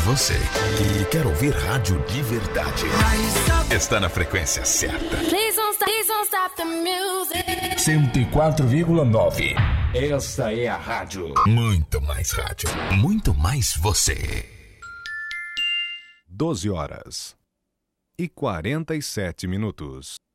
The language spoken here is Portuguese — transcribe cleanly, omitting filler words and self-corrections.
você que quer ouvir rádio de verdade está na frequência certa. 104,9. Esta é a rádio. Muito mais rádio. Muito mais você. 12 horas e 47 minutos.